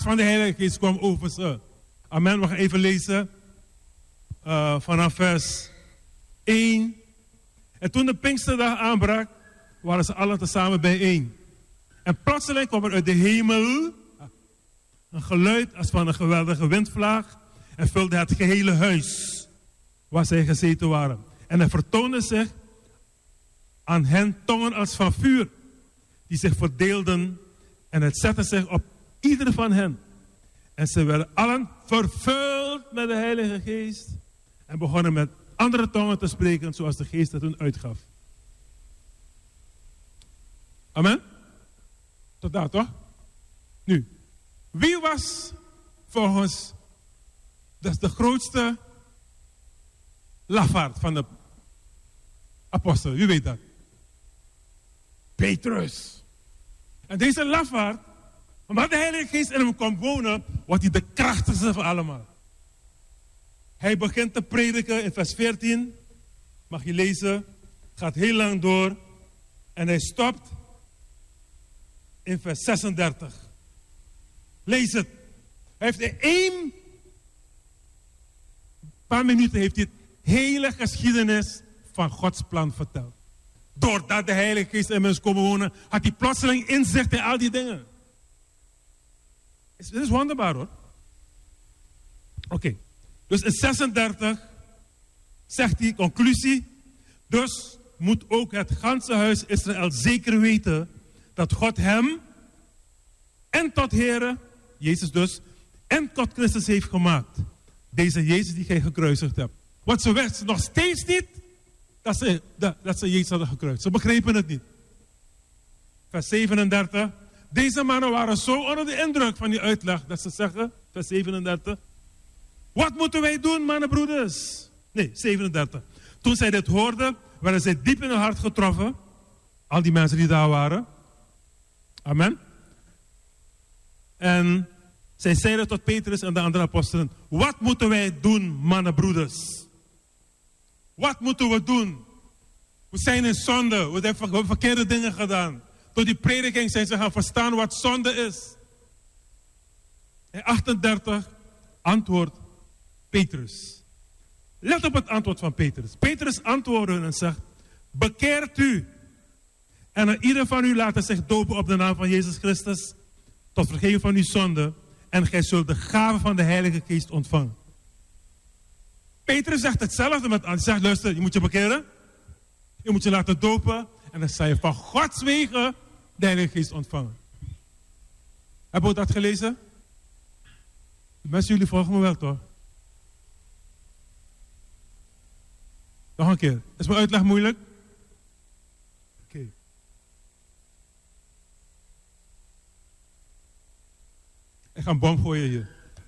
kracht van de Heilige Geest kwam over ze. Amen. We gaan even lezen vanaf vers 1. En toen de Pinksterdag aanbrak, waren ze allen tezamen bijeen. En plotseling kwam er uit de hemel een geluid als van een geweldige windvlaag en vulde het gehele huis waar zij gezeten waren. En er vertoonde zich aan hen tongen als van vuur, die zich verdeelden en het zette zich op ieder van hen. En ze werden allen vervuld met de Heilige Geest en begonnen met andere tongen te spreken zoals de Geest het hun uitgaf. Amen? Tot daar toch? Nu, wie was volgens de grootste lafaard van de apostel? Wie weet dat? Petrus. En deze lafaard, omdat de Heilige Geest in hem kon wonen, wordt hij de krachtigste van allemaal. Hij begint te prediken in vers 14. Mag je lezen. Gaat heel lang door. En hij stopt in vers 36. Lees het. Hij heeft in een paar minuten heeft hij het hele geschiedenis van Gods plan verteld. Doordat de Heilige Geest in mensen kon wonen, had hij plotseling inzicht in al die dingen. Het is wonderbaar hoor. Oké. Dus in 36 zegt hij, conclusie. Dus moet ook het ganse huis Israël zeker weten dat God hem en tot Here, Jezus dus, en tot Christus heeft gemaakt. Deze Jezus die gij gekruisigd hebt. Want ze wisten nog steeds niet dat ze Jezus hadden gekruisigd. Ze begrepen het niet. Vers 37. Deze mannen waren zo onder de indruk van die uitleg dat ze zeggen, vers 37. Wat moeten wij doen, mannenbroeders? Nee, 37. Toen zij dit hoorden, werden zij diep in hun hart getroffen. Al die mensen die daar waren. Amen. En zij zeiden tot Petrus en de andere apostelen. Wat moeten wij doen, mannenbroeders? Wat moeten we doen? We zijn in zonde. We hebben verkeerde dingen gedaan. Door die prediking zijn ze gaan verstaan wat zonde is. En 38 antwoordt Petrus. Let op het antwoord van Petrus. Petrus antwoordde en zegt, bekeert u. En ieder van u laat zich dopen op de naam van Jezus Christus. Tot vergeving van uw zonde. En gij zult de gave van de Heilige Geest ontvangen. Petrus zegt hetzelfde met aan. Hij zegt, luister, je moet je bekeren. Je moet je laten dopen. En dan zal je van Gods wegen de Heilige Geest ontvangen. Hebben we dat gelezen? De mensen, jullie volgen me wel toch? Nog een keer. Is mijn uitleg moeilijk? Oké. Ik ga een bom gooien hier.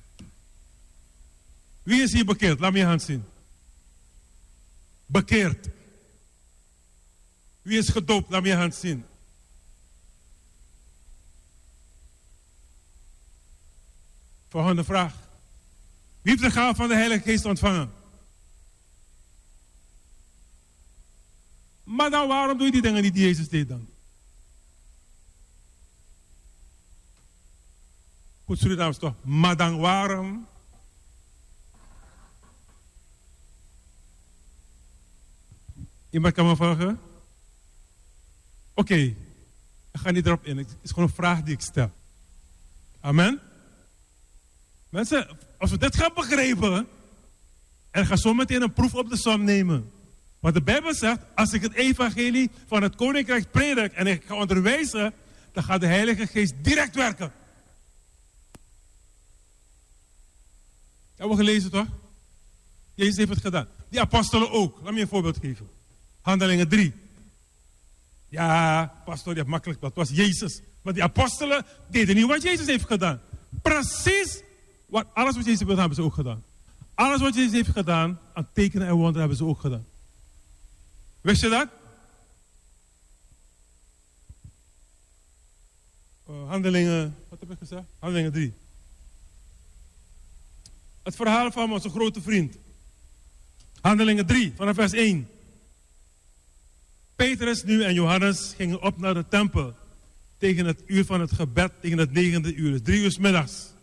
Wie is hier bekeerd? Laat me je hand zien. Bekeerd. Wie is gedoopt? Laat me je hand zien. Volgende vraag. Wie heeft de gave van de Heilige Geest ontvangen? Maar dan waarom doe je die dingen niet die Jezus deed dan? Goed, Surinaams toch? Maar dan waarom? Iemand kan me vragen? Oké, ik ga niet erop in. Het is gewoon een vraag die ik stel. Amen? Mensen, als we dit gaan begrijpen, en ga zo meteen een proef op de som nemen. Want de Bijbel zegt, als ik het evangelie van het koninkrijk predik en ik ga onderwijzen, dan gaat de Heilige Geest direct werken. Hebben we gelezen toch? Jezus heeft het gedaan. Die apostelen ook. Laat me een voorbeeld geven. Handelingen 3. Ja, pastor, je hebt makkelijk, dat was Jezus. Maar die apostelen deden niet wat Jezus heeft gedaan. Precies alles wat Jezus heeft gedaan, hebben ze ook gedaan. Alles wat Jezus heeft gedaan, aan tekenen en wonderen hebben ze ook gedaan. Wist je dat? Handelingen, wat heb ik gezegd? Handelingen 3. Het verhaal van onze grote vriend. Handelingen 3, vanaf vers 1. Petrus nu en Johannes gingen op naar de tempel tegen het uur van het gebed, tegen het 9e uur, dus 3 uur 's middags.